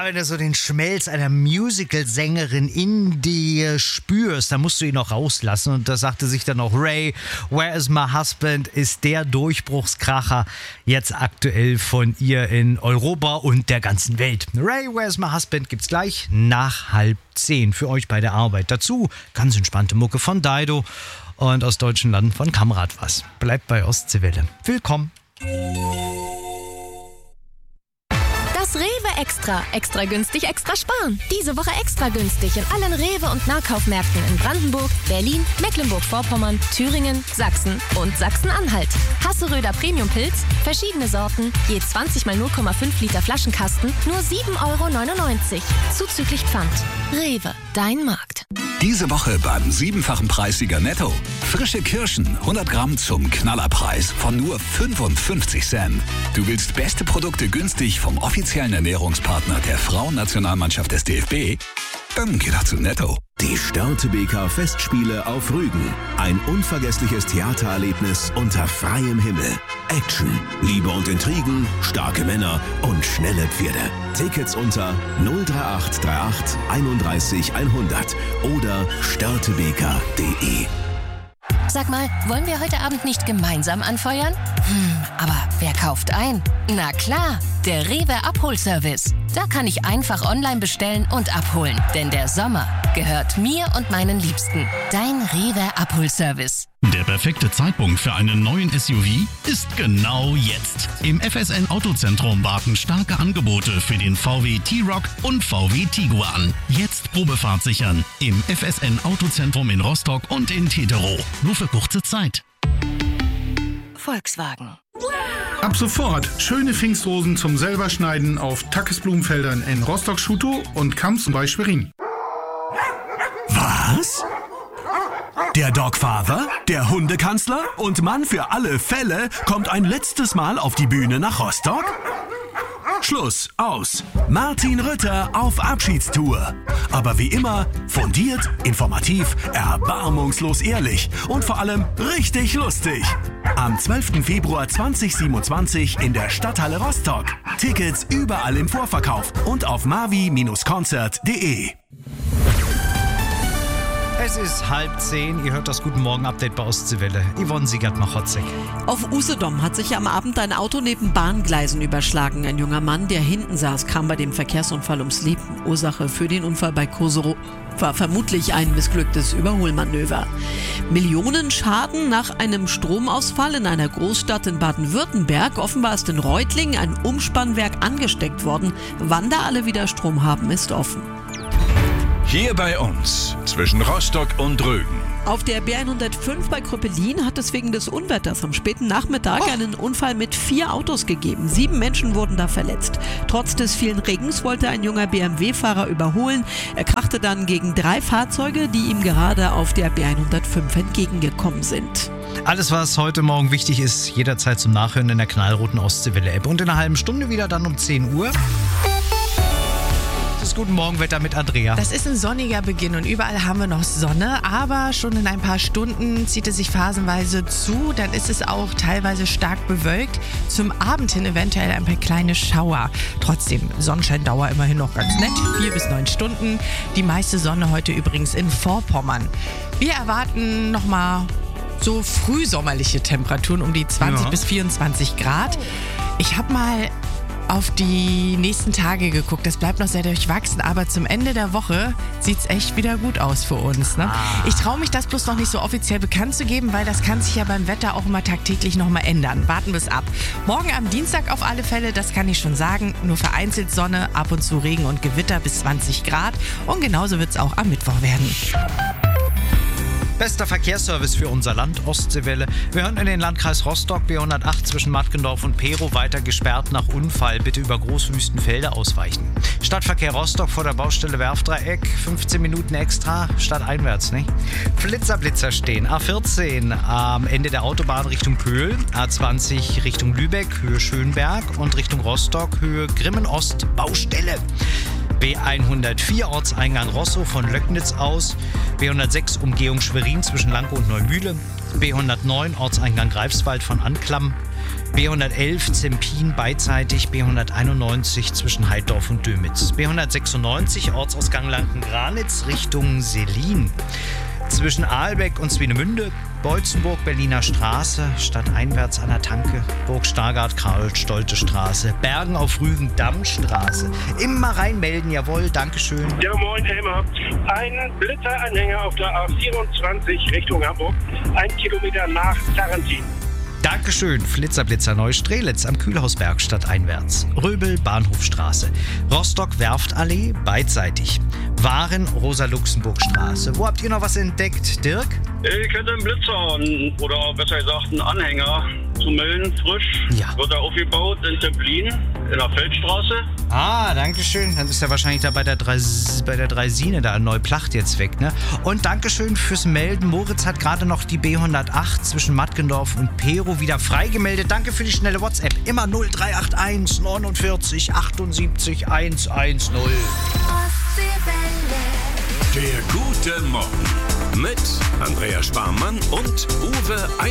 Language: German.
wenn du so den Schmelz einer Musical-Sängerin in dir spürst, dann musst du ihn auch rauslassen. Und da sagte sich dann auch Ray, Where is my husband, ist der Durchbruchskracher jetzt aktuell von ihr in Europa und der ganzen Welt. Ray, Where is my husband gibt's gleich nach 9:30 für euch bei der Arbeit. Dazu ganz entspannte Mucke von Dido und aus deutschen Landen von Kamrat was. Bleibt bei Ostseewelle. Willkommen. Das Rewe Extra. Extra günstig, extra sparen. Diese Woche extra günstig in allen Rewe- und Nahkaufmärkten in Brandenburg, Berlin, Mecklenburg-Vorpommern, Thüringen, Sachsen und Sachsen-Anhalt. Hasseröder Premium-Pilz, verschiedene Sorten, je 20 mal 0,5 Liter Flaschenkasten, nur 7,99 €. Zuzüglich Pfand. Rewe, dein Markt. Diese Woche beim 7-fachen Preissieger Netto. Frische Kirschen, 100 Gramm zum Knallerpreis von nur 55 Cent. Du willst beste Produkte günstig vom offiziellen Ernährungspartner der Frauennationalmannschaft des DFB? Dann geh doch zu Netto. Die Störtebeker Festspiele auf Rügen. Ein unvergessliches Theatererlebnis unter freiem Himmel. Action, Liebe und Intrigen, starke Männer und schnelle Pferde. Tickets unter 03838 31 100 oder störtebeker.de. Sag mal, wollen wir heute Abend nicht gemeinsam anfeuern? Aber wer kauft ein? Na klar, der Rewe Abholservice. Da kann ich einfach online bestellen und abholen. Denn der Sommer gehört mir und meinen Liebsten. Dein Rewe Abholservice. Der perfekte Zeitpunkt für einen neuen SUV ist genau jetzt. Im FSN Autozentrum warten starke Angebote für den VW T-Roc und VW Tiguan. Jetzt Probefahrt sichern. Im FSN Autozentrum in Rostock und in Teterow. Nur für kurze Zeit. Volkswagen. Ab sofort schöne Pfingstrosen zum selberschneiden auf Tackes Blumenfeldern in Rostock-Schutow und Kamps bei Schwerin. Was? Der Dogfather, der Hundekanzler und Mann für alle Fälle kommt ein letztes Mal auf die Bühne nach Rostock? Schluss, aus. Martin Rütter auf Abschiedstour. Aber wie immer, fundiert, informativ, erbarmungslos ehrlich und vor allem richtig lustig. Am 12. Februar 2027 in der Stadthalle Rostock. Tickets überall im Vorverkauf und auf mavi-konzert.de. Es ist 9:30, ihr hört das Guten Morgen-Update bei Ostseewelle. Yvonne Siegert-Machotzek. Auf Usedom hat sich am Abend ein Auto neben Bahngleisen überschlagen. Ein junger Mann, der hinten saß, kam bei dem Verkehrsunfall ums Leben. Ursache für den Unfall bei Koserow war vermutlich ein missglücktes Überholmanöver. Millionen Schaden nach einem Stromausfall in einer Großstadt in Baden-Württemberg. Offenbar ist in Reutlingen ein Umspannwerk angesteckt worden. Wann da alle wieder Strom haben, ist offen. Hier bei uns, zwischen Rostock und Rügen. Auf der B105 bei Kröpelin hat es wegen des Unwetters am späten Nachmittag einen Unfall mit 4 Autos gegeben. 7 Menschen wurden da verletzt. Trotz des vielen Regens wollte ein junger BMW-Fahrer überholen. Er krachte dann gegen 3 Fahrzeuge, die ihm gerade auf der B105 entgegengekommen sind. Alles, was heute Morgen wichtig ist, jederzeit zum Nachhören in der knallroten Ostseewelle-App. Und in einer halben Stunde wieder dann um 10 Uhr. Guten Morgen, Wetter mit Andrea. Das ist ein sonniger Beginn und überall haben wir noch Sonne, aber schon in ein paar Stunden zieht es sich phasenweise zu, dann ist es auch teilweise stark bewölkt. Zum Abend hin eventuell ein paar kleine Schauer. Trotzdem, Sonnenscheindauer immerhin noch ganz nett, 4 bis 9 Stunden. Die meiste Sonne heute übrigens in Vorpommern. Wir erwarten nochmal so frühsommerliche Temperaturen um die 20 bis 24 Grad. Ich habe mal auf die nächsten Tage geguckt. Das bleibt noch sehr durchwachsen, aber zum Ende der Woche sieht es echt wieder gut aus für uns. Ne? Ich traue mich das bloß noch nicht so offiziell bekannt zu geben, weil das kann sich ja beim Wetter auch immer tagtäglich nochmal ändern. Warten wir es ab. Morgen am Dienstag auf alle Fälle, das kann ich schon sagen, nur vereinzelt Sonne, ab und zu Regen und Gewitter bis 20 Grad. Und genauso wird es auch am Mittwoch werden. Bester Verkehrsservice für unser Land, Ostseewelle. Wir hören in den Landkreis Rostock, B108 zwischen Matkendorf und Perow weiter gesperrt nach Unfall. Bitte über Großwüstenfelder ausweichen. Stadtverkehr Rostock vor der Baustelle Werfdreieck, 15 Minuten extra, stadteinwärts, nicht? Blitzer stehen. A14 am Ende der Autobahn Richtung Pöhl, A20 Richtung Lübeck, Höhe Schönberg und Richtung Rostock, Höhe Grimmen-Ost, Baustelle. B104 Ortseingang Rosso von Löcknitz aus, B106 Umgehung Schwerin zwischen Lankow und Neumühle, B109 Ortseingang Greifswald von Anklam, B111 Zempin beidseitig, B191 zwischen Heiddorf und Dömitz. B196 Ortsausgang Lanken-Granitz Richtung Selin. Zwischen Aalbeck und Swinemünde, Beutzenburg, Berliner Straße, stadteinwärts an der Tanke, Burg Stargard, Karl-Stolte-Straße, Bergen auf Rügen, Dammstraße. Immer reinmelden, jawohl, Dankeschön. Ja, moin, Elmar. Ein Blitzeranhänger auf der A24 Richtung Hamburg, 1 Kilometer nach Tarantin. Dankeschön, Flitzer Neustrelitz am Kühlhausberg stadteinwärts. Röbel, Bahnhofstraße. Rostock, Werftallee, beidseitig. Waren, Rosa-Luxemburg-Straße. Wo habt ihr noch was entdeckt, Dirk? Ich hätte einen Blitzer oder besser gesagt einen Anhänger zu melden, frisch. Ja. Wird er aufgebaut in Templin, in der Feldstraße. Ah, dankeschön. Dann ist er wahrscheinlich da bei der Dreisine da in Neuplacht jetzt weg, ne? Und dankeschön fürs Melden. Moritz hat gerade noch die B108 zwischen Mattgendorf und Pero wieder freigemeldet. Danke für die schnelle WhatsApp. Immer 0381 49 78 110. Der gute Morgen mit Andrea Sparmann und Uwe